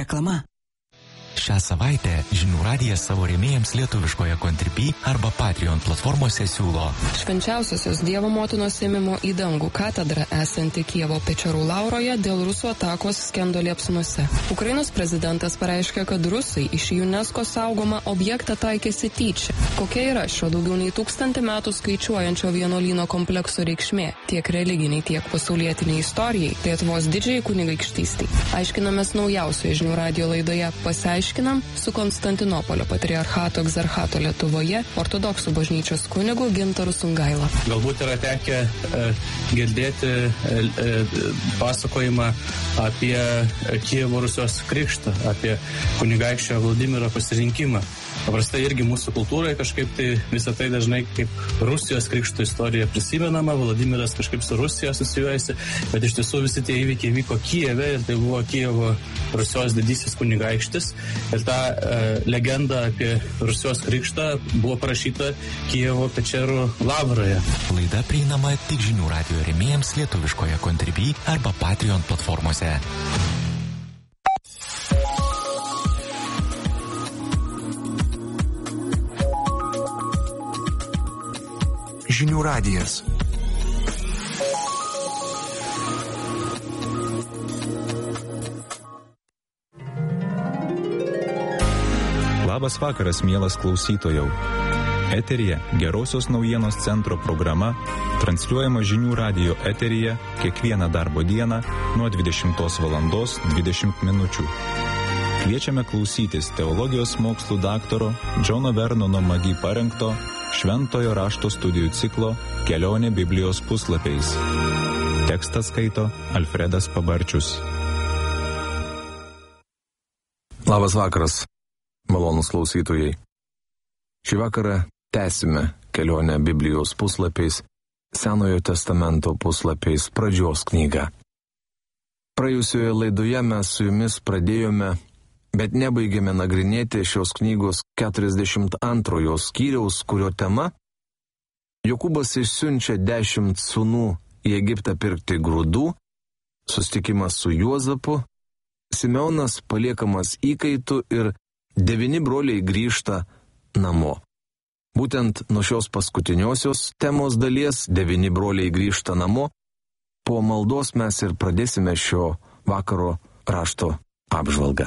Reklama. Šią savaitę Žinių radijas savo rėmėjams lietuviškoje Contribui arba Patreon platformose siūlo Švenčiausiosios Dievo motinos ėmimo į dangų katedra esanti Kijevo Pečerų Lauroje dėl rusų atakos skendo liepsnose. Ukrainos prezidentas pareiškė, kad rusai iš UNESCO saugomą objektą taikėsi tyčia. Kokia yra šio daugiau nei 1000 metų skaičiuojančio vienuolyno komplekso reikšmė tiek religiniai, tiek pasaulietiniai istorijai, Lietuvos didžiajai kunigaikštystei? Aiškinamės naujausioje Žinių radijo laidoje Pasiaiškinam su Konstantinopolio patriarchato egzarchato Lietuvoje ortodoksų bažnyčios kunigu Gintaru Sungaila. Galbūt yra tekę girdėti pasakojimą apie Kijevo Rusios krikštą, apie kunigaikščio Vladimiro pasirinkimą. Paprastai irgi mūsų kultūroje kažkaip tai visą tai dažnai kaip Rusijos krikšto istorija prisimenama, Vladimiras kažkaip su Rusija asocijuojasi, bet iš tiesų visi tie įvykiai vyko Kijeve ir tai buvo Kijevo Rusios didysis kunigaikštis ir ta legenda apie Rusijos krikštą buvo parašyta Kijevo Pečerų Lavroje. Laida prieinama tik Žinių radijo rėmėjams lietuviškoje Contribui arba Patreon platformose. Žinių radijas. Labas vakaras, mielas klausytojau. Eteryje Gerosios naujienos centro programa, transliuojama Žinių radijo eteryje kiekvieną darbo dieną nuo 20:20 min. Kviečiame klausytis teologijos mokslų daktaro Džono Vernono Magi parengto Šventojo rašto studijų ciklo Kelionė Biblijos puslapiais. Tekstą skaito Alfredas Pabarčius. Labas vakaras, malonūs klausytojai. Šį vakarą tęsime kelionę Biblijos puslapiais, Senojo testamento puslapiais, pradžios knygą. Praėjusioje laidoje mes su jumis pradėjome, bet nebaigėme nagrinėti šios knygos 42 skyriaus, kurio tema Jokūbas išsiunčia 10 sūnų į Egiptą pirkti grūdų, susitikimas su Juozapu, Simeonas paliekamas įkaitu ir 9 broliai grįžta namo. Būtent nuo šios paskutiniosios temos dalies 9 broliai grįžta namo, po maldos mes ir pradėsime šio vakaro rašto apžvalgą.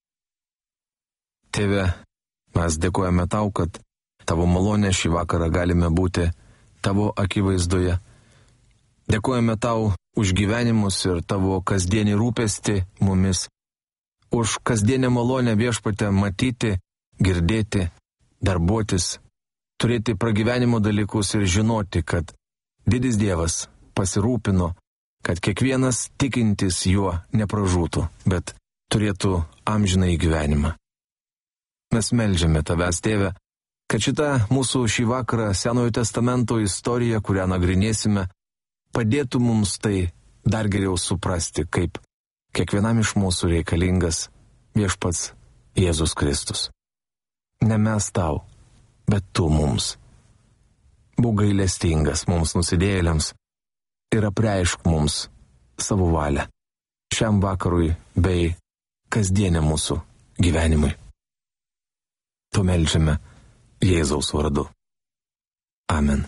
Tėve, mes dėkojame tau, kad tavo malonę šį vakarą galime būti tavo akivaizdoje. Dėkojame tau už gyvenimus ir tavo kasdienį rūpestį mumis, už kasdienę malonę Viešpatie matyti, girdėti, darbuotis, turėti pragyvenimo dalykus ir žinoti, kad didis Dievas pasirūpino, kad kiekvienas tikintis juo nepražūtų, bet turėtų amžinąjį gyvenimą. Mes meldžiame tavęs, Tėve, kad šita mūsų šį vakarą Senojo testamento istorija, kurią nagrinėsime, padėtų mums tai dar geriau suprasti, kaip kiekvienam iš mūsų reikalingas Viešpats Jėzus Kristus. Ne mes tau, bet tu mums. Būk gailestingas mums nusidėjėliams ir apreišk mums savo valią šiam vakarui bei kasdieniam mūsų gyvenimui. Tu meldžiame Jėzaus vardu. Amen.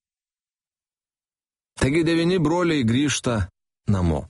Taigi 9 broliai grįžta namo.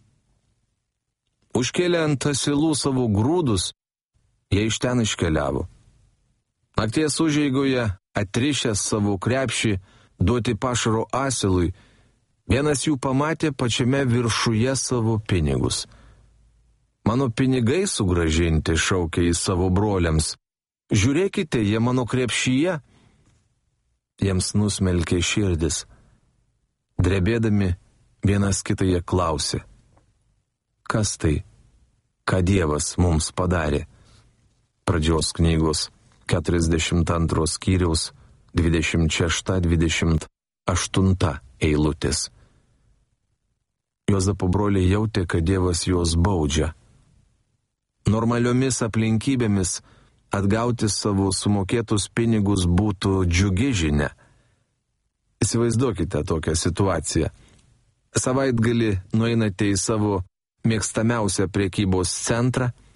Užkėlę ant asilų savo grūdus, jie iš ten iškeliavo. Nakties užeigoje, atrišęs savo krepšį duoti pašaro asilui, vienas jų pamatė pačiame viršuje savo pinigus. Mano pinigai sugrąžinti, šaukė jis savo broliams. Žiūrėkite, jie mano krepšyje. Jiems nusmelkė širdis. Drebėdami vienas kitą jie klausė. Kas tai? Ką Dievas mums padarė? Pradžios knygos 42 skyriaus 26-28 eilutės. Juozapo broliai jautė, kad Dievas juos baudžia. Normaliomis aplinkybėmis atgauti savo sumokėtus pinigus būtų džiugi žinia. Įsivaizduokite tokią situaciją. Savaitgalį nueinate į savo mėgstamiausią prekybos centrą,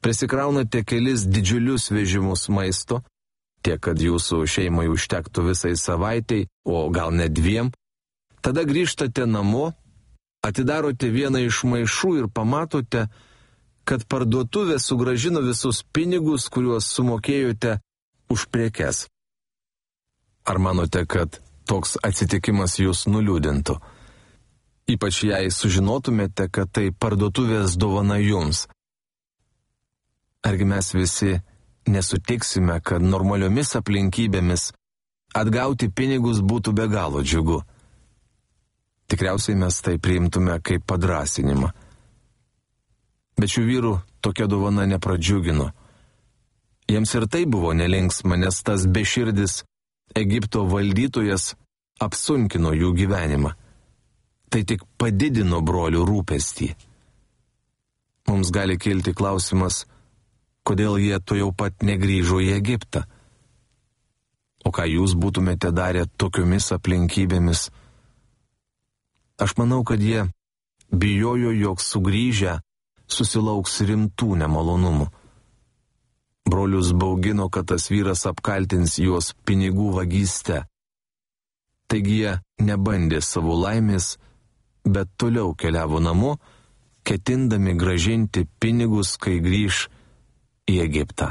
prisikraunate kelis didžiulius vežimus maisto, tiek, kad jūsų šeimai užtektų visai savaitei, o gal net 2, tada grįžtate namo, atidarote vieną iš maišų ir pamatote, kad parduotuvė sugrąžino visus pinigus, kuriuos sumokėjote už prekes. Ar manote, kad toks atsitikimas jūs nuliūdintų? Ypač jei sužinotumėte, kad tai parduotuvės dovana jums. Argi mes visi nesutiksime, kad normaliomis aplinkybėmis atgauti pinigus būtų be galo džiugu? Tikriausiai mes tai priimtume kaip padrąsinimą. Bet šių vyrų tokia dovana nepradžiugino. Jiems ir tai buvo nelinksma, nes tas beširdis Egipto valdytojas apsunkino jų gyvenimą. Tai tik padidino brolių rūpestį. Mums gali kilti klausimas, kodėl jie tuojau pat negrįžo į Egiptą. O ką jūs būtumėte darę tokiomis aplinkybėmis? Aš manau, kad jie bijojo, jog sugrįžę susilauks rimtų nemalonumų. Brolius baugino, kad tas vyras apkaltins juos pinigų vagyste. Taigi jie nebandė savo laimės, bet toliau keliavo namo, ketindami grąžinti pinigus, kai grįž į Egiptą.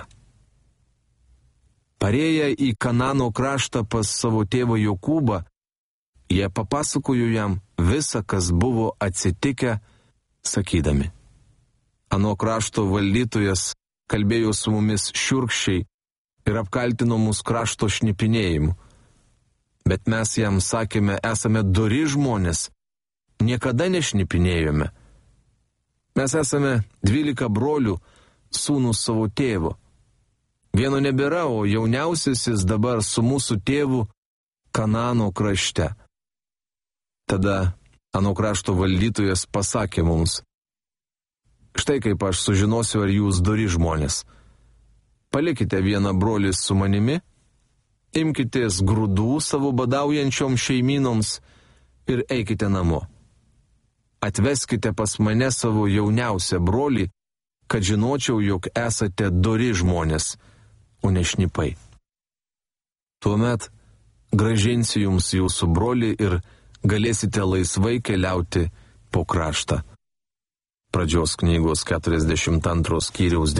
Parėję į Kanano kraštą pas savo tėvą Jokūbą, jie papasakojo jam visą, kas buvo atsitikę, sakydami: Ano krašto valdytojas kalbėjo su mumis šiurkščiai ir apkaltino mus krašto šnipinėjimu. Bet mes jam sakėme, esame dori žmonės, niekada nešnipinėjome. Mes esame 12 brolių, sūnus savo tėvo. Vieno nebėra, o jauniausiasis dabar su mūsų tėvu Kanano krašte. Tada ano krašto valdytojas pasakė mums: Štai kaip aš sužinosiu, ar jūs dori žmonės. Palikite vieną brolį su manimi, imkitės grūdų savo badaujančioms šeimynoms ir eikite namo. Atveskite pas mane savo jauniausią brolį, kad žinočiau, jog esate dori žmonės, o ne šnipai. Tuomet grąžinsiu jums jūsų brolį ir galėsite laisvai keliauti po kraštą. Pradžios knygos 42 skyriaus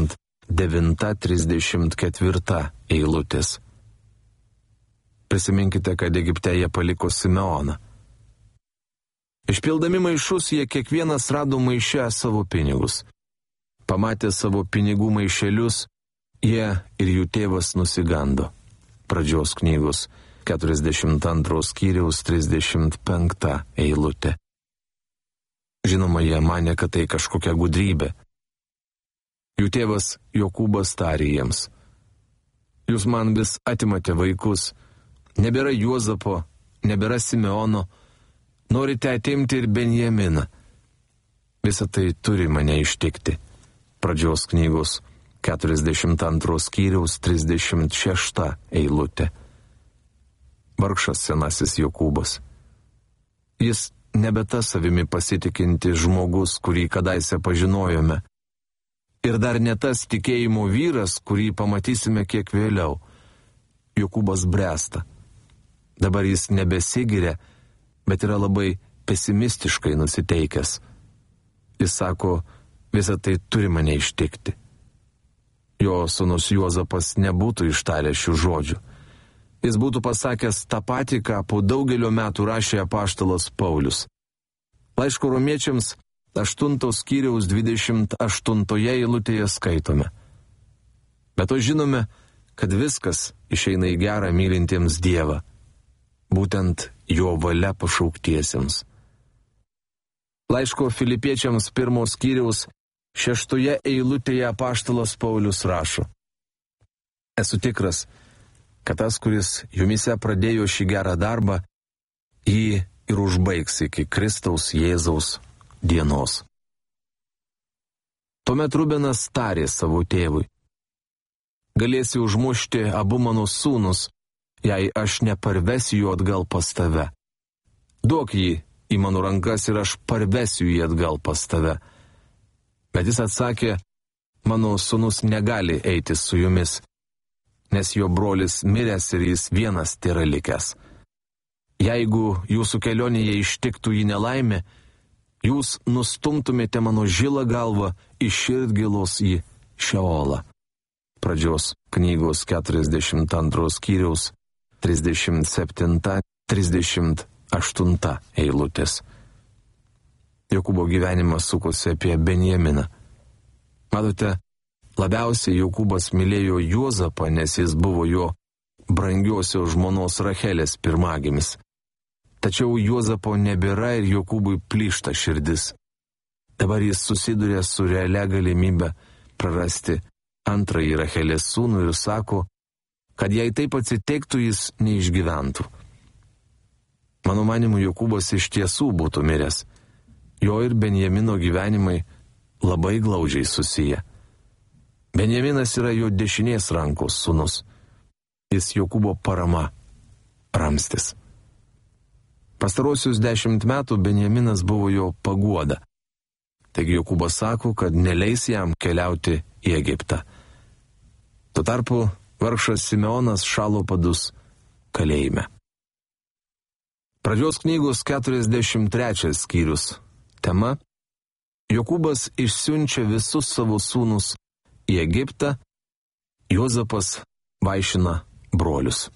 29-34 eilutės. Prisiminkite, kad Egipte jie paliko Simeoną. Išpildami maišus, jie kiekvienas rado maiše savo pinigus. Pamatę savo pinigų maišelius, jie ir jų tėvas nusigando. Pradžios knygos 42 skyriaus 35 eilutė. Žinoma, jie manė, kad tai kažkokia gudrybė. Jų tėvas Jokūbas tarė jiems: Jūs man vis atimate vaikus, nebėra Juozapo, nebėra Simeono, norite atimti ir Benjaminą. Visa tai turi mane ištikti. Pradžios knygos 42 skyriaus 36 eilutė. Vargšas senasis Jokūbas. Jis nebe tas savimi pasitikinti žmogus, kurį kadaise pažinojome. Ir dar ne tas tikėjimo vyras, kurį pamatysime kiek vėliau. Jokūbas bręsta. Dabar jis nebesigiria, bet yra labai pesimistiškai nusiteikęs. Jis sako, visa tai turi mane ištikti. Jo sūnus Juozapas nebūtų ištaręs šių žodžių. Jis būtų pasakęs tą patį, ką po daugelio metų rašė apaštalas Paulius. Laiško romiečiams 8 skyriaus 28 eilutėje skaitome: Bet to žinome, kad viskas išeina į gerą mylintiems Dievą, būtent jo valia pašauktiesiems. Laiško Filipiečiams 1 skyriaus 6 eilutėje apaštalas Paulius rašo: Esu tikras, kad tas, kuris jumise pradėjo šį gerą darbą, jį ir užbaigs iki Kristaus Jėzaus dienos. Tuomet Rubenas tarė savo tėvui: Galėsi užmušti abu mano sūnus, jei aš neparvesiu jų atgal pas tave. Duok jį į mano rankas ir aš parvesiu jį atgal pas tave. Bet jis atsakė: mano sūnus negali eiti su jumis, nes jo brolis miręs ir jis vienas tėra likęs. Jeigu jūsų kelionėje ištiktų jį nelaimė, jūs nustumtumėte mano žilą galvą iš širdgėlos į Šeolą. Pradžios knygos 42 skyriaus 37-38 eilutės. Jokūbo gyvenimas sukosi apie Benjaminą. Matote, labiausiai Jokūbas mylėjo Juozapą, nes jis buvo jo brangiosios žmonos Rachelės pirmagimis. Tačiau Juozapo nebėra ir Jokūbui plyšta širdis. Dabar jis susiduria su realia galimybė prarasti antrąjį Rachelės sūnų ir sako, kad jei taip atsitiktų, jis neišgyventų. Mano manimu, Jokūbas iš tiesų būtų miręs. Jo ir Benjamino gyvenimai labai glaudžiai susiję. Benjaminas yra jo dešinės rankos sūnus. Jis Jokūbo parama, ramstis. Pastarosius 10 metų Benjaminas buvo jo paguoda. Taigi Jokūbas sako, kad neleis jam keliauti į Egiptą. Tuo tarpu vargšas Simeonas šalo padus kalėjime. Pradžios knygos 43 skyrius. Tema: Jokūbas išsiunčia visus savo sūnus į Egiptą, Juozapas vaišina brolius.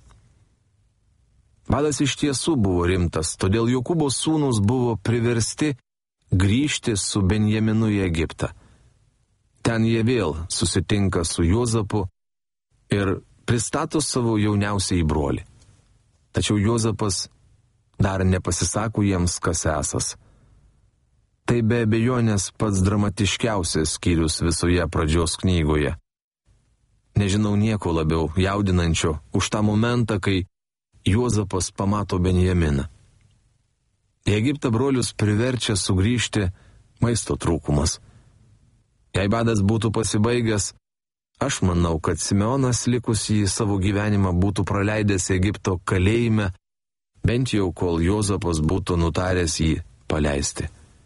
Badas iš tiesų buvo rimtas, todėl Jokūbo sūnus buvo priversti grįžti su Benjaminu į Egiptą. Ten jie vėl susitinka su Juozapu ir pristato savo jauniausiai brolį. Tačiau Juozapas dar nepasisako jiems, kas esas. Tai be abejonės pats dramatiškiausias skyrius visoje pradžios knygoje. Nežinau nieko labiau jaudinančio už tą momentą, kai Juozapas pamato Benjaminą. Į Egiptą brolius priverčia sugrįžti maisto trūkumas. Jei badas būtų pasibaigęs, aš manau, kad Simeonas likusį savo gyvenimą būtų praleidęs Egipto kalėjime, bent jau kol Juozapas būtų nutaręs jį paleisti.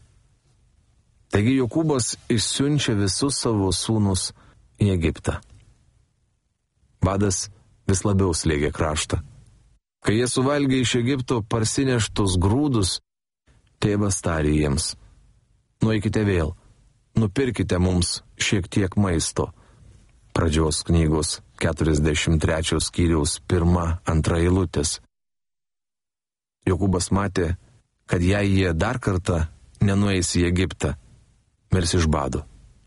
Taigi Jokūbas išsiunčia visus savo sūnus į Egiptą. Badas vis labiau slėgė kraštą. Kai jie suvalgė iš Egipto parsineštus grūdus, tėvas tarė jiems: nueikite vėl, nupirkite mums šiek tiek maisto. Pradžios knygos 43 skyriaus 1-2 eilutės. Jokūbas matė, kad jei jie dar kartą nenueis į Egiptą, mirs iš bado.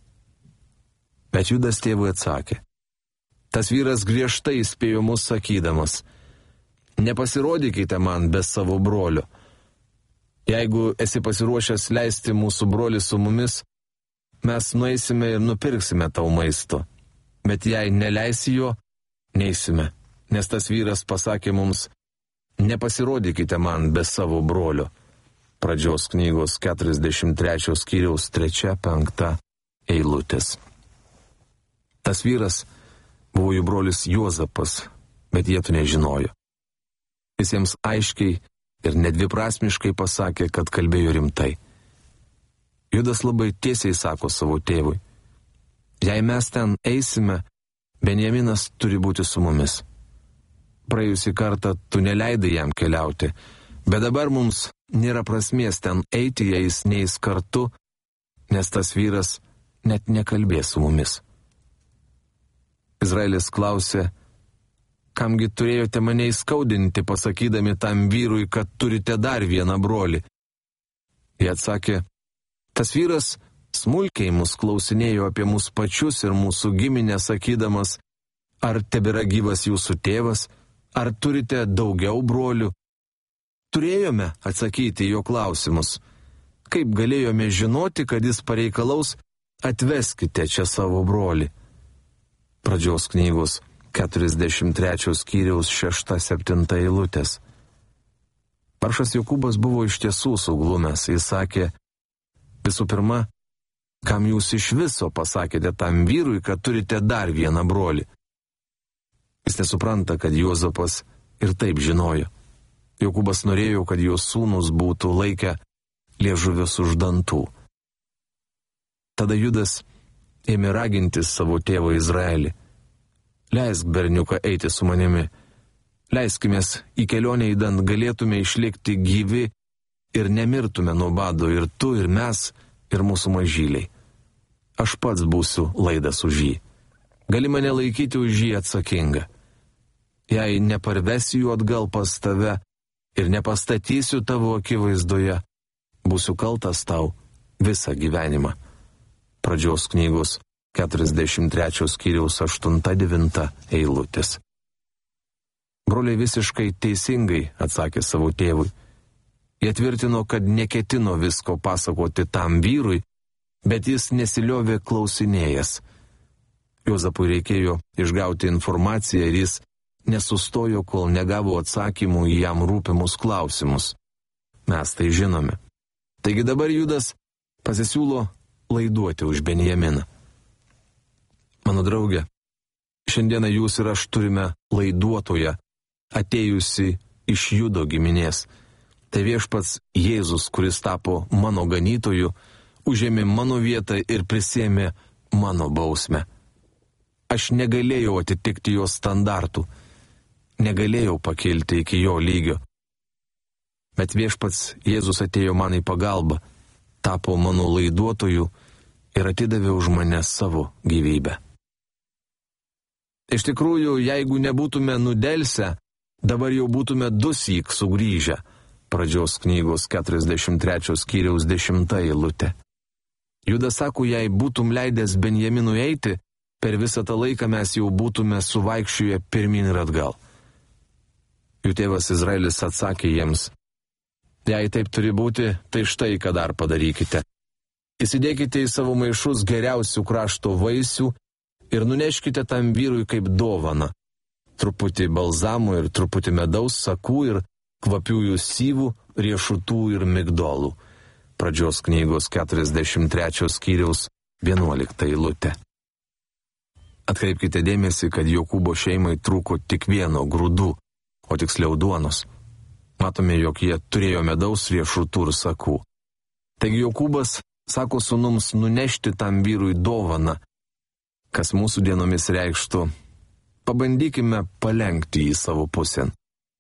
Bet Judas tėvui atsakė. Tas vyras griežtai įspėjo mus sakydamas: nepasirodykite man be savo brolio. Jeigu esi pasiruošęs leisti mūsų brolį su mumis, mes nueisime ir nupirksime tau maisto. Bet jei neleisi jo, neisime, nes tas vyras pasakė mums: nepasirodykite man be savo brolio. Pradžios knygos 43 skyriaus 3-5 eilutės. Tas vyras buvo jų brolis Juozapas, bet jie to nežinojo. Jis jiems aiškiai ir nedviprasmiškai pasakė, kad kalbėjo rimtai. Judas labai tiesiai sako savo tėvui: jei mes ten eisime, Benjaminas turi būti su mumis. Praėjusį kartą tu neleidai jam keliauti, bet dabar mums nėra prasmės ten eiti, jei jis neis kartu, nes tas vyras net nekalbės su mumis. Izraelis klausė: kamgi turėjote mane įskaudinti, pasakydami tam vyrui, kad turite dar vieną brolį? Jie atsakė: tas vyras smulkiai mus klausinėjo apie mus pačius ir mūsų giminę, sakydamas: ar tebėra gyvas jūsų tėvas, ar turite daugiau brolių? Turėjome atsakyti jo klausimus. Kaip galėjome žinoti, kad jis pareikalaus: atveskite čia savo brolį? Pradžios knygos 43 skyriaus 6-7 eilutės. Vargšas Jokūbas buvo iš tiesų suglumęs. Jis sakė: visų pirma, kam jūs iš viso pasakėte tam vyrui, kad turite dar vieną brolį? Jis nesupranta, kad Juozapas ir taip žinojo. Jokūbas norėjo, kad jo sūnus būtų laikę liežuvius už dantų. Tada Judas ėmė raginti savo tėvą Izraelį. Leisk berniuką eiti su manimi. Leiskimės į kelionę įdant galėtume išlikti gyvi ir nemirtume nuo bado ir tu, ir mes, ir mūsų mažyliai. Aš pats būsiu laidas už jį. Gali mane laikyti už jį atsakingą. Jei neparvesiu jų atgal pas tave ir nepastatysiu tavo akivaizdoje, būsiu kaltas tau visą gyvenimą. Pradžios knygos 43 skyriaus 8-9 eilutės. Broliai visiškai teisingai atsakė savo tėvui. Jie tvirtino, kad neketino visko pasakoti tam vyrui, bet jis nesiliovė klausinėjęs. Juozapui reikėjo išgauti informaciją ir jis nesustojo, kol negavo atsakymų į jam rūpimus klausimus. Mes tai žinome. Taigi dabar Judas pasisiūlo laiduoti už Benjaminą. Mano draugė, šiandieną jūs ir aš turime laiduotoją, atėjusi iš Judo giminės. Tai viešpats Jėzus, kuris tapo mano ganytoju, užėmė mano vietą ir prisėmė mano bausmę. Aš negalėjau atitikti jo standartų, negalėjau pakilti iki jo lygio. Bet viešpats Jėzus atėjo man į pagalbą, tapo mano laiduotoju ir atidavė už mane savo gyvybę. Iš tikrųjų, jeigu nebūtume nudelsę, dabar jau būtume dusyk sugrįžę. Pradžios knygos 43 skyriaus 10 eilutė. Judas sako, jei būtum leidęs Benjaminui eiti, per visą tą laiką mes jau būtume suvaikščioję pirmin ir atgal. Jų tėvas Izraelis atsakė jiems, jei taip turi būti, tai štai ką dar padarykite. Įsidėkite į savo maišus geriausių krašto vaisių ir nuneškite tam vyrui kaip dovaną. Truputį balzamo ir truputį medaus, sakų ir kvapiųjų syvų, riešutų ir migdolų. Pradžios knygos 43 skyriaus 11 eilutė. Atkreipkite dėmesį, kad Jokūbo šeimai trūko tik vieno grūdų, o tiksliau duonos. Matome, jog jie turėjo medaus, riešutų ir sakų. Taigi Jokūbas sako sūnums nunešti tam vyrui dovaną, kas mūsų dienomis reikštų, pabandykime palenkti į savo pusėn.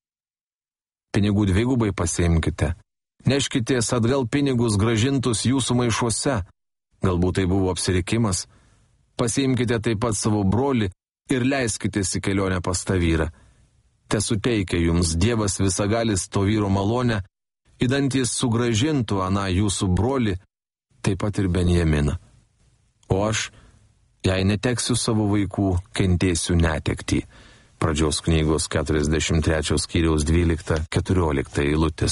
Pinigų dvigubai pasiimkite. Neškitės atgal pinigus gražintus jūsų maišuose. Galbūt tai buvo apsirikimas. Pasiimkite taip pat savo brolį ir leiskitės į kelionę pas tą vyrą. Te suteikia jums Dievas visagalis to vyro malonę, idant jis sugražintų aną jūsų brolį, taip pat ir Benjaminą. O aš, jei neteksiu savo vaikų, kentėsiu netektį. Pradžios knygos 43 skyriaus 12-14 eilutės.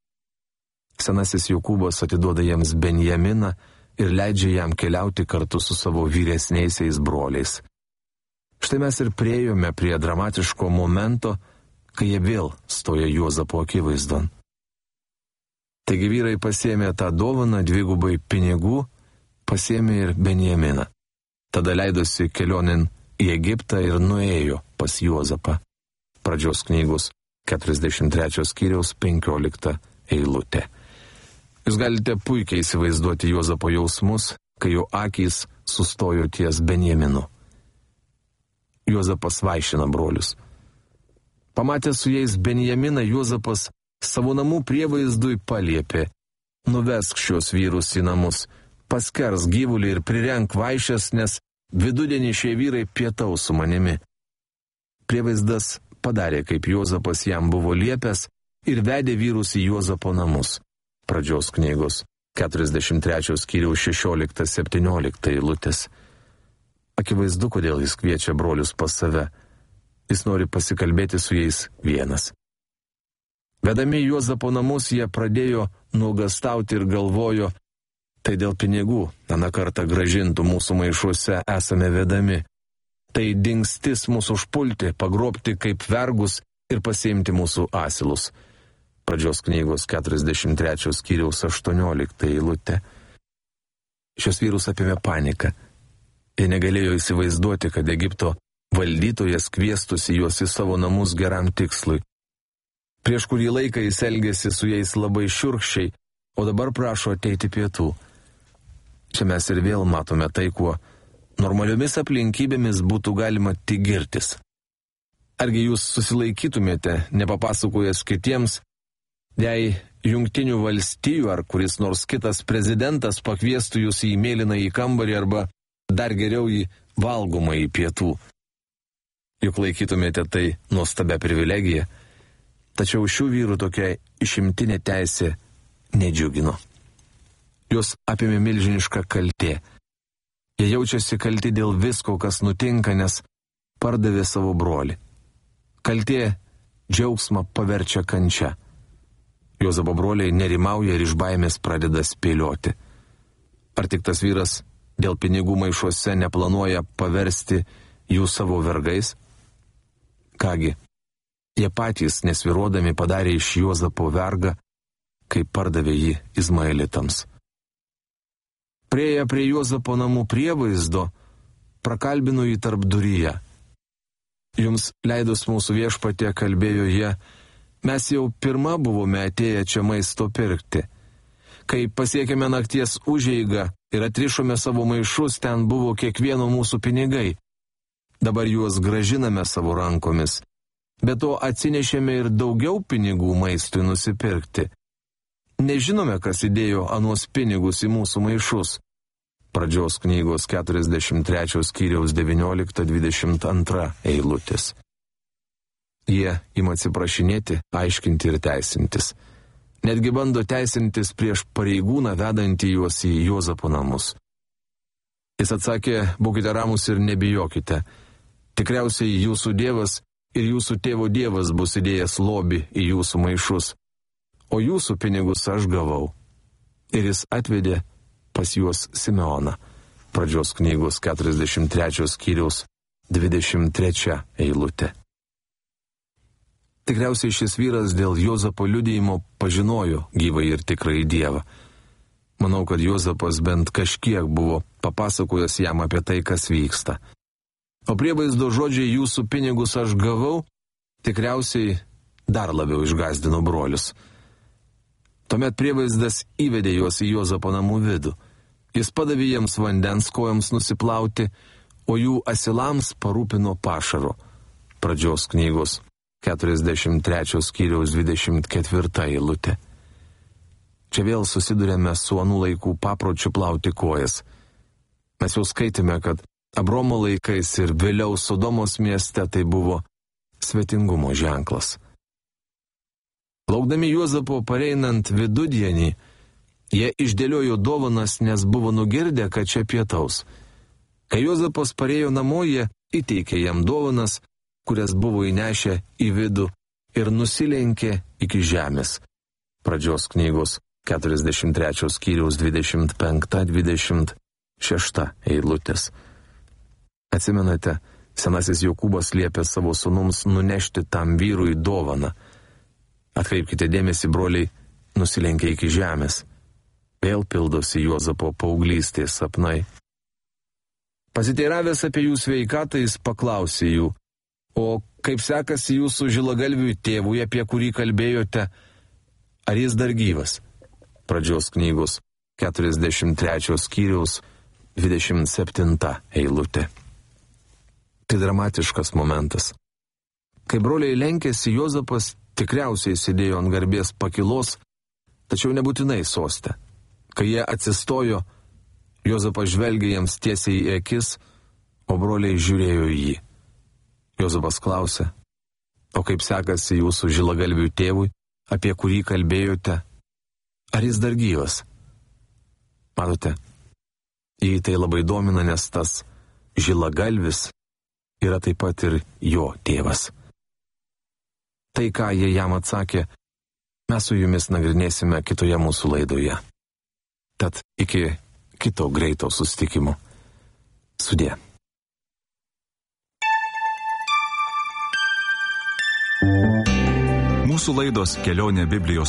Senasis Jokūbas atiduoda jiems Benjaminą ir leidžia jam keliauti kartu su savo vyresniaisiais broliais. Štai mes ir priėjome prie dramatiško momento, kai jie vėl stoja Juozapo akivaizdon. Taigi vyrai pasiėmė tą dovaną, dvigubai pinigų, pasiėmė ir Benjaminą. Tada leidosi kelionin į Egiptą ir nuėjo pas Juozapą. Pradžios knygos 43 skyriaus 15 eilutė. Jūs galite puikiai įsivaizduoti Juozapo jausmus, kai jo akys sustojo ties Benjaminu. Juozapas vaišina brolius. Pamatęs su jais Benjaminą, Juozapas savo namų prievaizdui paliepė: nuvesk šios vyrus į namus, paskers gyvulį ir prirenk vaišes, nes vidudienį šie vyrai pietaus su manimi. Prievaizdas padarė, kaip Juozapas jam buvo liepęs, ir vedė vyrus į Juozapo namus. Pradžios knygos 43 skyriaus 16-17 eilutės. Akivaizdu, kodėl jis kviečia brolius pas save. Jis nori pasikalbėti su jais vienas. Vedami Juozapo namus jie pradėjo nuogastauti ir galvojo, tai dėl pinigų, aną kartą gražintų mūsų maišuose esame vedami. Tai dingstis mūsų užpulti, pagrobti kaip vergus ir pasiimti mūsų asilus. Pradžios knygos 43 skyriaus 18 eilutė. Šios vyrus apėmė panika. Jie negalėjo įsivaizduoti, kad Egipto valdytojas kviestųsi juos į savo namus geram tikslui. Prieš kurį laiką jis elgėsi su jais labai šiurkščiai, o dabar prašo ateiti pietų. Čia mes ir vėl matome tai, kuo normaliomis aplinkybėmis būtų galima tik girtis. Argi jūs susilaikytumėte, nepapasakojęs kitiems, jei Jungtinių valstijų ar kuris nors kitas prezidentas pakviestų jūs į mėlynąjį kambarį arba dar geriau į valgomąjį pietų? Juk laikytumėte tai nuostabia privilegija, tačiau šių vyrų tokia išimtinė teisė nedžiugino. Juos apėmė milžiniška kaltė. Jie jaučiasi kalti dėl visko, kas nutinka, nes pardavė savo brolį. Kaltė džiaugsmą paverčia kančia. Jozabo broliai nerimauja ir iš baimės pradeda spėlioti. Ar tik tas vyras dėl pinigų maišuose neplanuoja paversti jų savo vergais? Kągi, jie patys nesviruodami padarė iš Jozapo vergą, kai pardavė jį Izmaelitams. Prieėję prie Jozapo namų prievaizdo, prakalbino jį tarpduryje. Jums leidus mūsų viešpatie, kalbėjo jie, mes jau pirma buvome atėję čia maisto pirkti. Kai pasiekėme nakties užeigą ir atrišome savo maišus, ten buvo kiekvieno mūsų pinigai. Dabar juos gražiname savo rankomis. Be to atsinešėme ir daugiau pinigų maistui nusipirkti. Nežinome, kas įdėjo anuos pinigus į mūsų maišus. Pradžios knygos 43 skyriaus 19-22 eilutės. Jie ima atsiprašinėti, aiškinti ir teisintis. Netgi bando teisintis prieš pareigūną vedantį juos į Jozapo namus. Jis atsakė, būkite ramus ir nebijokite. Tikriausiai jūsų Dievas ir jūsų tėvo Dievas bus įdėjęs lobį į jūsų maišus, o jūsų pinigus aš gavau. Ir jis atvedė pas juos Simeoną. Pradžios knygos 43 skyriaus 23 eilutė. Tikriausiai šis vyras dėl Jozapo liudijimo pažinojo gyvą ir tikrąjį Dievą. Manau, kad Jozapas bent kažkiek buvo papasakojęs jam apie tai, kas vyksta. O prievaizdo žodžiai jūsų pinigus aš gavau, tikriausiai dar labiau išgąsdino brolius. Tuomet prievaizdas įvedė juos į Jozapo namų vidų. Jis padavė jiems vandens kojoms nusiplauti, o jų asilams parūpino pašaro. Pradžios knygos 43 skyriaus 24 eilutė. Čia vėl susidurėme su anų laikų papročiu plauti kojas. Mes jau skaitėme, kad Abromo laikais ir vėliau Sodomos mieste tai buvo svetingumo ženklas. Laukdami Jozapo pareinant vidudienį, jie išdėliojo dovanas, nes buvo nugirdę, kad čia pietaus. Kai Jozapas parėjo namo, jie įteikė jam dovanas, kurias buvo įnešę į vidų ir nusilenkė iki žemės. Pradžios knygos 43 skyriaus 25-26 eilutės. Atsimenate, senasis Jokūbas liepė savo sūnums nunešti tam vyrui dovaną. Atkreipkite dėmesį, broliai, nusilenkė iki žemės. Vėl pildosi Jozapo paauglystės sapnai. Pasiteiravęs apie jų sveikatą, jis paklausė jų, o kaip sekasi jūsų žilagalviui tėvui, apie kurį kalbėjote, ar jis dar gyvas? Pradžios knygos 43 skyriaus 27 eilutė. Tai dramatiškas momentas. Kai broliai lenkėsi, Jozapas tikriausiai sėdėjo ant garbės pakilos, tačiau nebūtinai soste. Kai jie atsistojo, Jozapas žvelgė jiems tiesiai į akis, o broliai žiūrėjo į jį. Jozapas klausė, o kaip sekasi jūsų žilagalviui tėvui, apie kurį kalbėjote, ar jis dar gyvas? Matote, jį tai labai domina, nes tas žilagalvis yra taip pat ir jo tėvas. Tai, ką jie jam atsakė, mes su jumis nagrinėsime kitoje mūsų laidoje. Tad iki kito greito susitikimo. Sudie. Mūsų laidos Kelionė Biblijos